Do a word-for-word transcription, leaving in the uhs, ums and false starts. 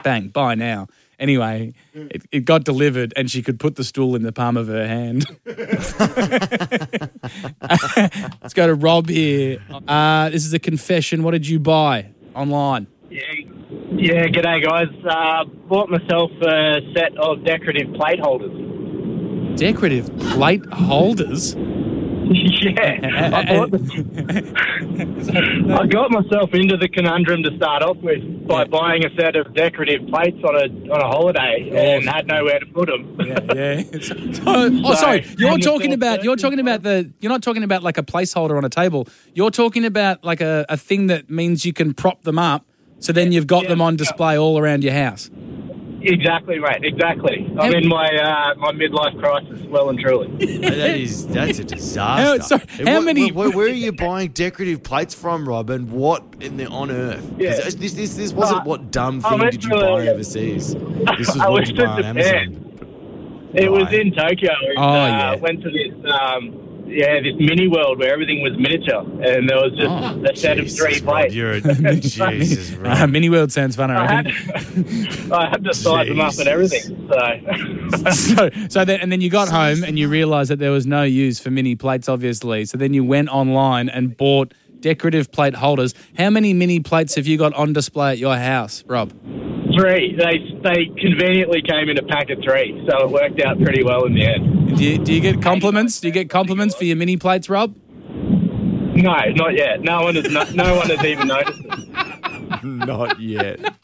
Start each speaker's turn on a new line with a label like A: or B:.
A: bang, buy now. Anyway, it, it got delivered and she could put the stool in the palm of her hand. Let's go to Rob here. Uh, this is a confession. What did you buy online?
B: Yeah, yeah. G'day, guys. Uh, bought myself a set of decorative plate holders.
A: Decorative plate holders?
B: Yeah, I, bought the, I got myself into the conundrum to start off with by buying a set of decorative plates on a on a holiday and had nowhere to put them.
A: Yeah, yeah. oh, oh, sorry. You're talking about you're talking about the you're not talking about like a placeholder on a table. You're talking about like a, a thing that means you can prop them up, so then you've got
B: yeah,
A: them on display yeah. all around your house.
B: Exactly right. Exactly. I'm in my uh, my midlife crisis, well and truly.
C: that is that's a disaster.
A: How, sorry, how
C: what,
A: many?
C: Where, where are you buying decorative plates from, Rob? And what in the on earth?
B: Yeah.
C: This, this this wasn't
B: Uh,
C: what dumb
B: I
C: thing
B: went
C: did you
B: to,
C: buy
B: uh,
C: overseas? This was
B: I
C: what
B: went
C: you
B: to
C: buy on
B: Japan.
C: Amazon.
B: It was
C: Right.
B: in Tokyo. And,
A: Oh,
B: uh,
A: yeah.
B: Went to this, um, yeah, this mini world where everything was miniature, and there was just
A: Oh,
B: a set
C: Jesus,
B: of three
C: Rob,
B: plates.
C: You're a, Jesus, Rob.
A: Uh, Mini World sounds fun, I
B: I had,
A: reckon.
B: I had to size them up
C: Jesus.
B: and everything. So,
A: so, so then, and then you got home and you realised that there was no use for mini plates, obviously. So then you went online and bought decorative plate holders. How many mini plates have you got on display at your house, Rob?
B: three. They they conveniently came in a pack of three, so it worked out pretty well in the end.
A: Do you, do you get compliments? Do you get compliments for your mini plates, Rob?
B: No, not yet. No one has no, no one has even noticed it.
C: Not yet.